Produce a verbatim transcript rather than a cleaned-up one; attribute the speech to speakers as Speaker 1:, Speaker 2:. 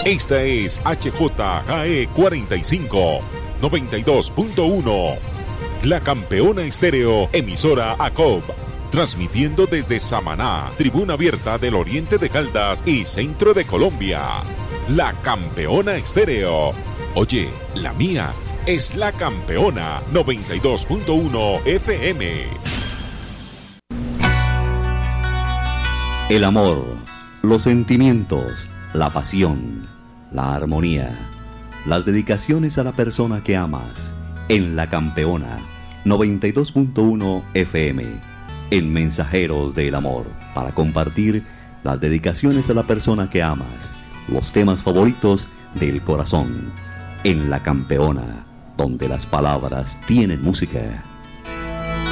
Speaker 1: Esta es H J K E cuarenta y cinco, noventa y dos punto uno. La Campeona Estéreo, emisora A C O B. Transmitiendo desde Samaná, tribuna abierta del oriente de Caldas y centro de Colombia. La Campeona Estéreo. Oye, la mía es La Campeona noventa y dos punto uno F M.
Speaker 2: El amor, los sentimientos, la pasión, la armonía, las dedicaciones a la persona que amas, en La Campeona noventa y dos punto uno F M, en Mensajeros del Amor, para compartir las dedicaciones a la persona que amas, los temas favoritos del corazón, en La Campeona, donde las palabras tienen música.